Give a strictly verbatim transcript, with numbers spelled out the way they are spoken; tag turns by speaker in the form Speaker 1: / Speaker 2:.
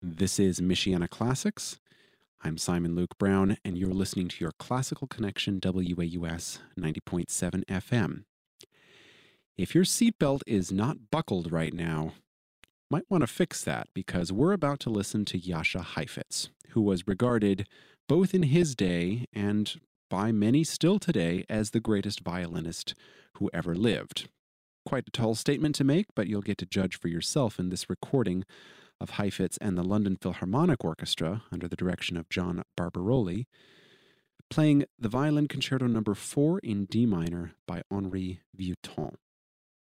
Speaker 1: This is Michiana Classics. I'm Simon Luke Brown, and you're listening to your Classical Connection W A U S ninety point seven F M. If your seatbelt is not buckled right now, might want to fix that because we're about to listen to Jascha Heifetz, who was regarded both in his day and by many still today as the greatest violinist who ever lived. Quite a tall statement to make, but you'll get to judge for yourself in this recording of Heifetz and the London Philharmonic Orchestra under the direction of John Barbaroli, playing the Violin Concerto number four in D minor by Henri Vieuxtemps.